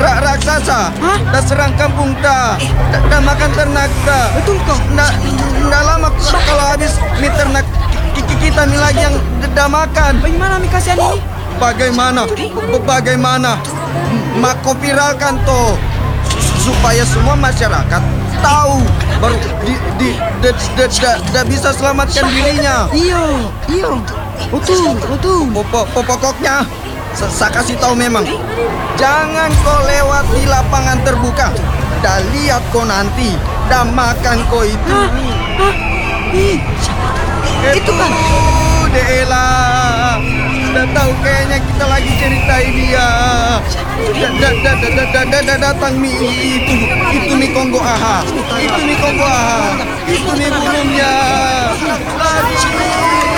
raksasa. Hah? Da serang kampung da. Da makan ternak da. Betul kok. Nggak lama kalau habis mie ternak kita nih lagi yang da makan. Bagaimana mi kasihan ini? Bagaimana? Mako viralkan toh supaya semua masyarakat tahu baru bisa selamatkan dirinya. Iyo. Betul. Pokoknya saya kasih tahu memang jangan kau lewat di lapangan terbuka. Dah lihat kau nanti, dah makan kau itu. Hah? Ih, itu kan. Dela, sudah tahu kayaknya kita lagi ceritain dia. Datang mi itu mi Kongo aha, itu mi burungnya. Lari.